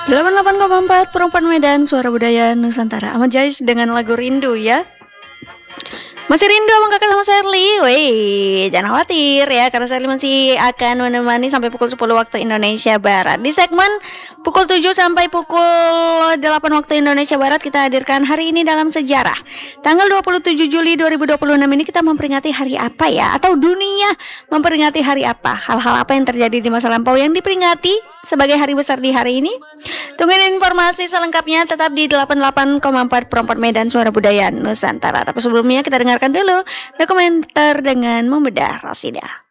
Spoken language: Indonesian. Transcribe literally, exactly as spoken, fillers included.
delapan puluh delapan koma empat Perempuan Medan, Suara Budaya Nusantara. Ahmad Jais dengan lagu Rindu ya. Masih rindu abang kakak sama Sherly? Wih, jangan khawatir ya, karena Sherly masih akan menemani sampai pukul sepuluh waktu Indonesia Barat. Di segmen pukul tujuh sampai pukul delapan waktu Indonesia Barat, kita hadirkan hari ini dalam sejarah. Tanggal dua puluh tujuh Juli dua ribu dua puluh enam ini kita memperingati hari apa ya? Atau dunia memperingati hari apa? Hal-hal apa yang terjadi di masa lampau yang diperingati sebagai hari besar di hari ini? Tungguin informasi selengkapnya tetap di delapan puluh delapan koma empat Perempuan Medan, Suara Budaya Nusantara. Tapi sebelumnya kita dengarkan dulu dokumenter dengan membedah Rasidah.